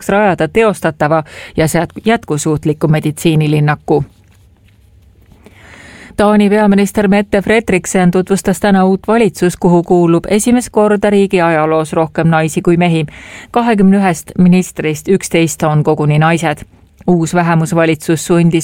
aitaks rajada teostatava ja jätkusuutliku meditsiinilinnaku. Taani peaminister Mette Frederiksen tutvustas täna uut valitsus, kuhu kuulub esimest korda riigi ajaloos rohkem naisi kui mehi. 21 ministrist 11 on koguni naised. Uus vähemusvalitsus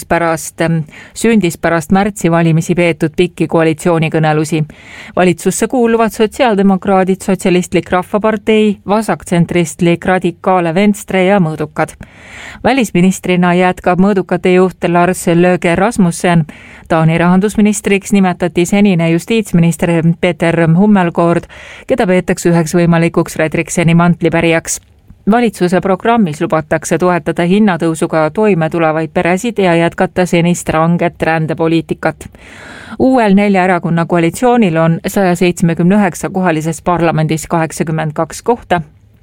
sündis pärast märtsi valimisi peetud pikki koalitsioonikõnelusi. Valitsusse kuuluvad sotsiaaldemokraadid, Sotsialistlik Rahvapartei, vasaktsentristlik Radikaale Venstre ja Mõõdukad. Välisministrina jätkab Mõõdukate juht Lars Løkke Rasmussen. Taani rahandusministriks nimetati senine justiitsminister Peter Hummelgaard, keda peetakse üheks võimalikuks Fredrikseni mantlipärijaks. Valitsuse programmis lubatakse toetada hinnatõusuga toime tulevaid peresid ja jätkata senist ranget rändepoliitikat. Uuel 4 erakonna koalitsioonil on 179 kohalises parlamendis 82 kohta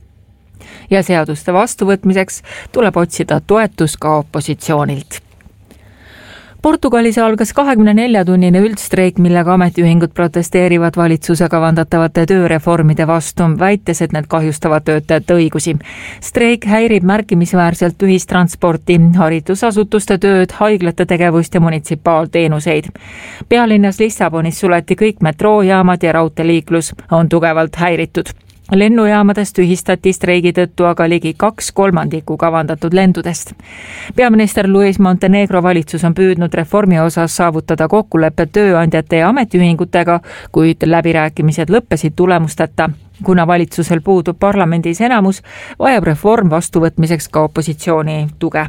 ja seaduste vastuvõtmiseks tuleb otsida toetus ka opositsioonilt. Portugalis algas 24-tunnine üldstreik, millega ametiühingud protesteerivad valitsuse kavandatavate tööreformide vastu, väites, et need kahjustavad töötajate õigusi. Streik häirib märkimisväärselt ühistransporti, haridusasutuste tööd, haiglate tegevust ja munitsipaalteenuseid. Pealinnas Lissabonis suleti kõik metroojaamad ja raudteeliiklus on tugevalt häiritud. Lennujaamadest tühistati streigi tõttu aga ligi 2/3 kavandatud lendudest. Peaminister Luis Montenegro valitsus on püüdnud reformi osas saavutada kokkuleppe tööandjate ja ametiühingutega, kuid läbirääkimised lõppesid tulemusteta. Kuna valitsusel puudub parlamendis enamus, vajab reform vastuvõtmiseks ka opositsiooni tuge.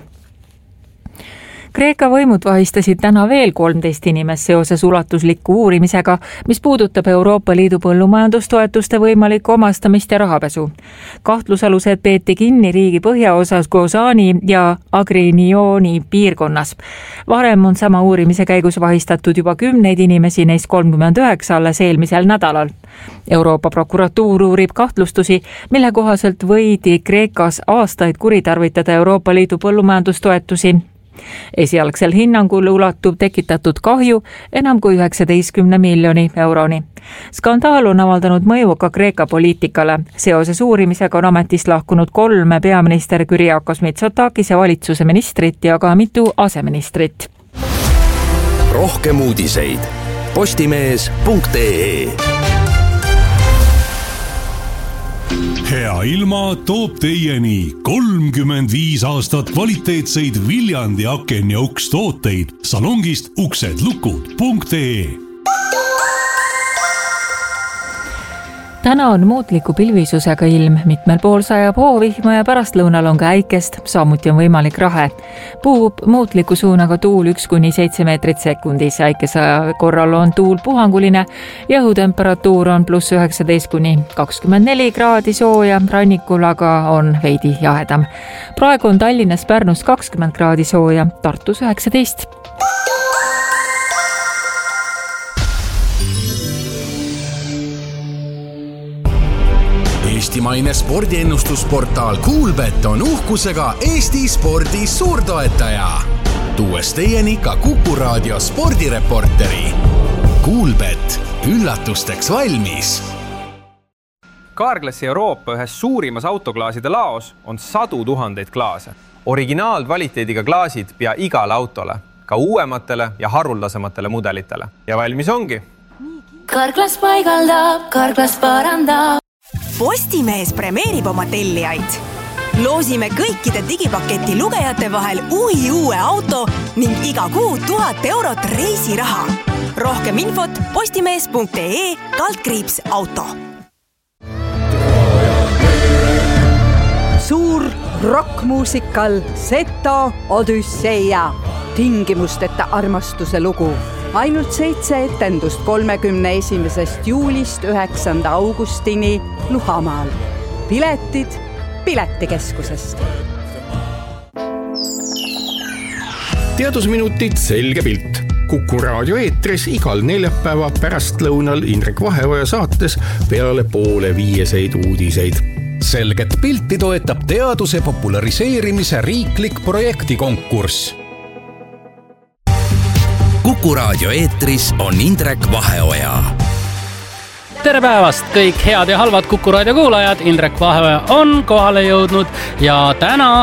Kreeka võimud vahistasid täna veel 13 inimest seoses ulatusliku uurimisega, mis puudutab Euroopa Liidu põllumajandustoetuste võimalikku omastamist ja rahapesu. Kahtlusalused peeti kinni riigi põhjaosas Kozani ja Agrinioni piirkonnas. Varem on sama uurimise käigus vahistatud juba 10 inimesi, neist 39 alles eelmisel nädalal. Euroopa prokuratuur uurib kahtlustusi, mille kohaselt võidi Kreekas aastaid kuritarvitada Euroopa Liidu põllumajandustoetusi. Esialgsel hinnangul ulatub tekitatud kahju enam kui 19 miljoni euroni. Skandaal on avaldanud mõju ka Kreeka poliitikale. Seoses uurimisega on ametist lahkunud 3 peaminister Kyriakos Mitsotakis ja valitsuse ministrit ja ka mitu aseministrit. Rohkem uudiseid postimees.ee. Hea ilma toob teieni 35 aastat kvaliteetseid Viljandi aken- ja ukstooteid salongist uksedlukud.ee. Täna on muutliku pilvisusega ilm, mitmel pool sajab hoovihma ja pärastlõunal on ka äikest, samuti on võimalik rahe. Puhub muutliku suunaga tuul 1–7 meetrit sekundis, äikesaja korral on tuul puhanguline ja õhutemperatuur on +19–24 kraadi sooja, rannikul aga on veidi jahedam. Praegu on Tallinnas Pärnus 20 kraadi sooja, Tartus 19. Eestimaine spordiennustusportaal Kuulbet on uhkusega Eesti spordi suurtoetaja. Tuues teieni ka Kuku Raadio spordireporteri. Kuulbet, üllatusteks valmis. Carglassi Euroopa ühes suurimas autoklaaside laos on 100 000 klaase. Originaalkvaliteediga klaasid pea igale autole, ka uuematele ja haruldasematele mudelitele. Ja valmis ongi. Carglass paigaldab, Carglass parandab. Postimees premeerib oma tellijaid. Loosime kõikide digipaketi lugejate vahel uue auto ning iga kuu 1000 eurot reisiraha. Rohkem infot postimees.ee/auto. Suur rockmuusikal Seto Odüsseia. Tingimusteta armastuse lugu. Ainult 7 etendust 31. juulist 9. augustini Luhamaal. Piletid Piletikeskusest. Teadusminutid selge pilt. Kuku Raadio eetris igal neljapäeva pärastlõunal Indrek Vaheoja saates peale 4:30 uudiseid. Selget pilti toetab teaduse populariseerimise riiklik projektikonkurss. Kuku Raadio eetris on Indrek Vaheoja. Tere päevast kõik head ja halvad Kuku Raadio kuulajad. Indrek Vaheoja on kohale jõudnud ja täna